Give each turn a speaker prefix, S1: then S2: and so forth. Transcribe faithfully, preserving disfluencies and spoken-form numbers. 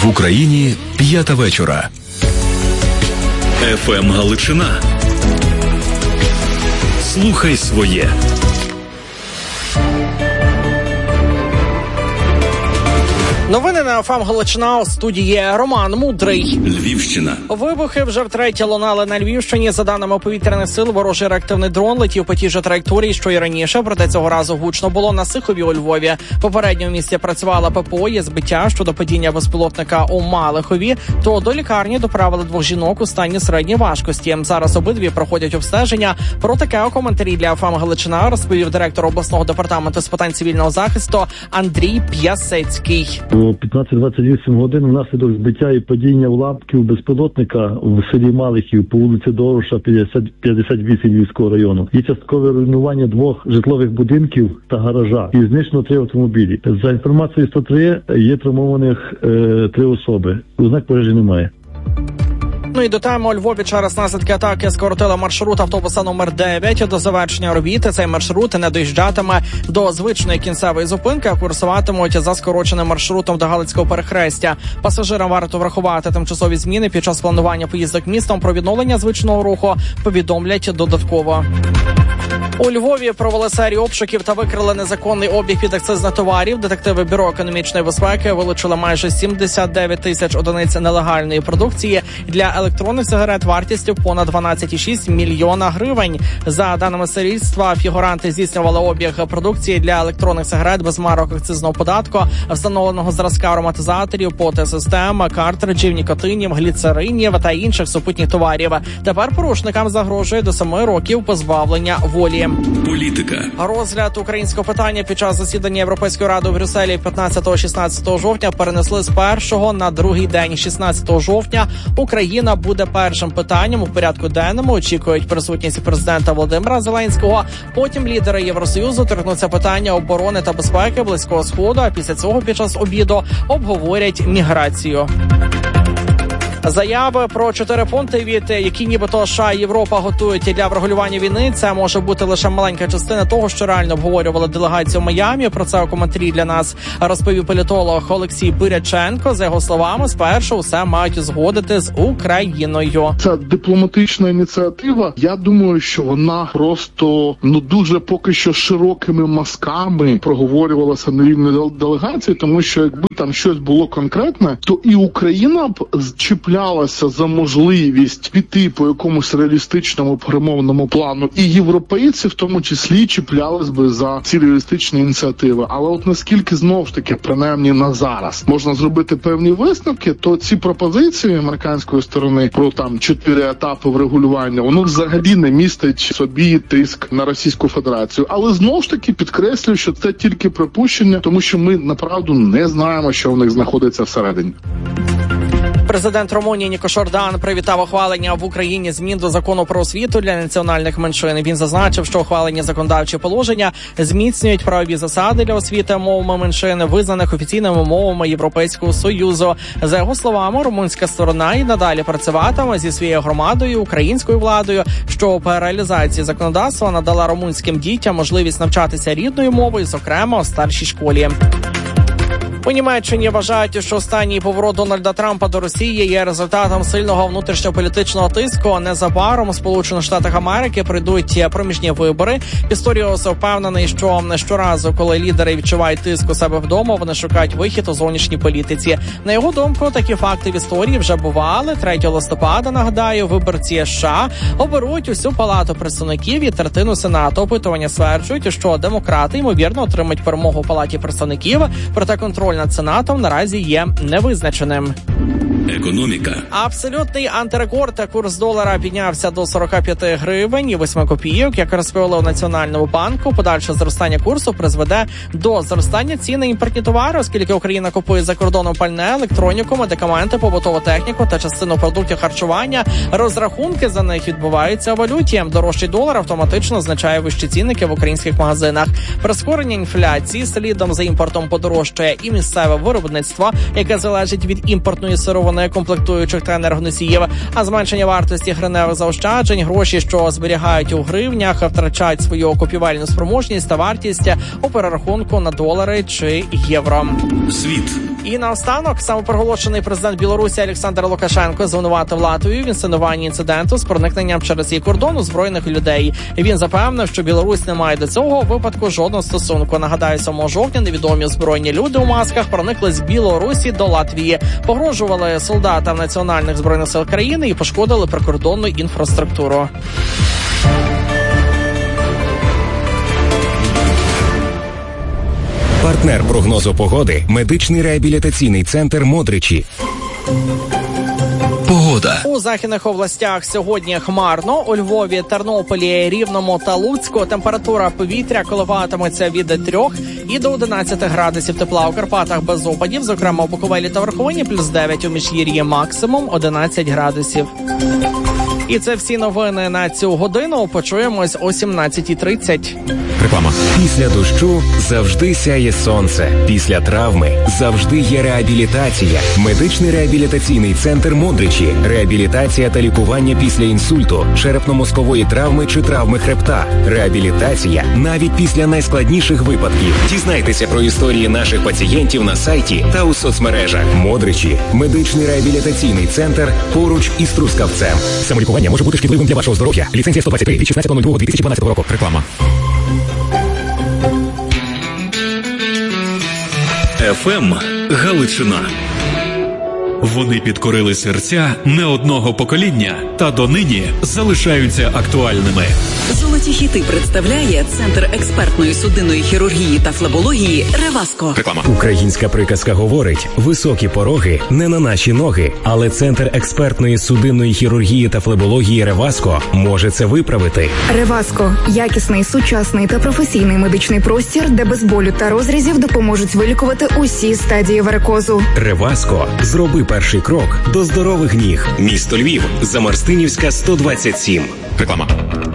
S1: В Україні п'ята вечора. еф ем Галичина. Слухай своє.
S2: Новини на еф ем Галичина, у студії Роман Мудрий.
S1: Львівщина.
S2: Вибухи вже втретє лунали на Львівщині. За даними повітряних сил, ворожий реактивний дрон летів по тій же траєкторії, що й раніше, проте цього разу гучно було на Сихові у Львові. Попередньо в місті працювала ППО, є збиття щодо падіння безпілотника у Малихові, то до лікарні доправили двох жінок у стані середньої важкості. Зараз обидві проходять обстеження. Про таке у коментарі для еф ем Галичина розповів директор обласного департаменту з питань цивільного захисту Андрій П'ясецький.
S3: п'ятнадцять-двадцять вісім годин внаслідок збиття і падіння уламків безпілотника в селі Малихів по вулиці Дороша, п'ятдесят вісім Львівського району. Є часткове руйнування двох житлових будинків та гаража. І знищено три автомобілі. За інформацією сто три є травмованих е, три особи. Ознак пожежі немає.
S2: Ну і до теми, у Львові через наслідки атаки скоротили маршрут автобуса номер дев'ять. До завершення робіт цей маршрут не доїжджатиме до звичної кінцевої зупинки, а курсуватимуть за скороченим маршрутом до Галицького перехрестя. Пасажирам варто врахувати тимчасові зміни під час планування поїздок містом. Про відновлення звичного руху повідомлять додатково. У Львові провели серію обшуків та викрили незаконний обіг підакцизних товарів. Детективи Бюро економічної безпеки вилучили майже сімдесят дев'ять тисяч одиниць нелегальної продукції для електронних сигарет вартістю понад дванадцять цілих шість мільйона гривень. За даними слідства, фігуранти здійснювали обіг продукції для електронних сигарет без марок акцизного податку, встановленого зразка ароматизаторів, поти-систем, картриджів, нікотинів, гліцеринів та інших супутніх товарів. Тепер порушникам загрожує до семи років позбавлення волі.
S1: Політика.
S2: Розгляд українського питання під час засідання Європейської ради у Брюсселі п'ятнадцятого-шістнадцятого жовтня перенесли з першого на другий день. шістнадцятого жовтня Україна буде першим питанням у порядку денному. Очікують присутність президента Володимира Зеленського. Потім лідери Євросоюзу торкнуться питання оборони та безпеки Близького Сходу, а після цього під час обіду обговорять міграцію. Заяви про чотири пункти, від які нібито США і Європа готують для врегулювання війни, це може бути лише маленька частина того, що реально обговорювала делегація в Майамі. Про це у коментарі для нас розповів політолог Олексій Биряченко. За його словами, спершу все мають узгодити з Україною.
S4: Ця дипломатична ініціатива, я думаю, що вона просто ну дуже поки що широкими мазками проговорювалася на рівні делегації, тому що якби там щось було конкретне, то і Україна б чіпляла за можливість піти по якомусь реалістичному перемовному плану, і європейці в тому числі чіплялись би за ці реалістичні ініціативи. Але от наскільки знов ж таки, принаймні на зараз, можна зробити певні висновки, то ці пропозиції американської сторони про там чотири етапи врегулювання, воно взагалі не містить собі тиск на Російську Федерацію. Але знов ж таки підкреслюю, що це тільки припущення, тому що ми направду не знаємо, що в них знаходиться всередині.
S2: Президент Румунії Нікош Ордан привітав ухвалення в Україні змін до закону про освіту для національних меншин. Він зазначив, що ухвалені законодавчі положення зміцнюють правові засади для освіти мовами меншин, визнаних офіційними мовами Європейського Союзу. За його словами, румунська сторона і надалі працюватиме зі своєю громадою, українською владою, щоб реалізація законодавства надала румунським дітям можливість навчатися рідною мовою, зокрема у старшій школі. У Німеччині вважають, що останній поворот Дональда Трампа до Росії є результатом сильного внутрішньополітичного тиску. Незабаром у Сполучених Штатах Америки прийдуть проміжні вибори. Пісторіус впевнений, що щоразу, коли лідери відчувають тиск у себе вдома, вони шукають вихід у зовнішній політиці. На його думку, такі факти в історії вже бували. третього листопада, нагадаю, виборці США оберуть усю палату представників і третину Сенату. Опитування стверджують, що демократи, ймовірно, отримають перемогу у палаті представників, проте контроль над Сенатом наразі є невизначеним.
S1: Економіка.
S2: Абсолютний антирекорд. Курс долара піднявся до сорок п'ять гривень і вісім копійок. Як розповіли у Національному банку, подальше зростання курсу призведе до зростання цін на імпортні товари, оскільки Україна купує за кордоном пальне, електроніку, медикаменти, побутову техніку та частину продуктів харчування. Розрахунки за них відбуваються у валюті. Дорожчий долар автоматично означає вищі цінники в українських магазинах. Прискорення інфляції слідом за імпортом подорожчає і місцеве виробництво, яке залежить від імпортної сировини, комплектуючих та енергоносіїв, а зменшення вартості гривневих заощаджень, гроші, що зберігають у гривнях, втрачають свою купівельну спроможність та вартість у перерахунку на долари чи євро.
S1: Світ.
S2: І наостанок самопроголошений президент Білорусі Олександр Лукашенко звинуватив Латвію в інсценуванні інциденту з проникненням через її кордон озброєних людей. Він запевнив, що Білорусь не має до цього випадку жодного стосунку. Нагадаю, сьомого жовтня невідомі озброєні люди у масках проникли з Білорусі до Латвії, погрожували солдатам національних збройних сил країни і пошкодили прикордонну інфраструктуру.
S5: Партнер прогнозу погоди – медичний реабілітаційний центр «Модричі».
S1: Погода.
S2: У західних областях сьогодні хмарно. У Львові, Тернополі, Рівному та Луцьку температура повітря коливатиметься від трьох і до одинадцяти градусів тепла. У Карпатах без опадів, зокрема у Буковелі та Верховині, плюс дев'ять, у Міжгір'ї максимум одинадцять градусів. І це всі новини на цю годину. Почуємось о сімнадцятій тридцять.
S5: Реклама. Після дощу завжди сяє сонце. Після травми завжди є реабілітація. Медичний реабілітаційний центр «Модричі». Реабілітація та лікування після інсульту, черепно-мозкової травми чи травми хребта. Реабілітація навіть після найскладніших випадків. Дізнайтеся про історії наших пацієнтів на сайті та у соцмережах. «Модричі» – медичний реабілітаційний центр поруч із Трускавцем. Самолікування може бути шкідливим для вашого здоров'я. Ліцензія сто двадцять три від шістнадцятого лютого дві тисячі дванадцятого року. Реклама.
S1: еф ем Галичина. Вони підкорили серця не одного покоління та донині залишаються актуальними.
S6: Золоті хіти представляє Центр експертної судинної хірургії та флебології «Реваско».
S5: Реклама. Українська приказка говорить: високі пороги не на наші ноги, але Центр експертної судинної хірургії та флебології «Реваско» може це виправити.
S7: «Реваско» – якісний, сучасний та професійний медичний простір, де без болю та розрізів допоможуть вилікувати усі стадії варикозу.
S5: «Реваско» – зроби перший крок до здорових ніг. Місто Львів, Замарстинівська, сто двадцять сім. Реклама.